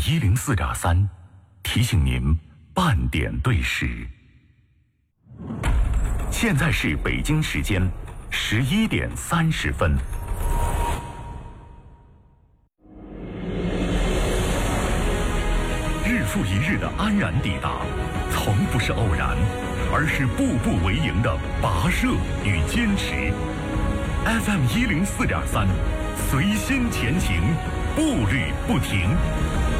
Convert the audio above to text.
FM104.3，提醒您半点对时。现在是北京时间11点30分。日复一日的安然抵达，从不是偶然，而是步步为营的跋涉与坚持。FM104.3，随心前行，步履不停。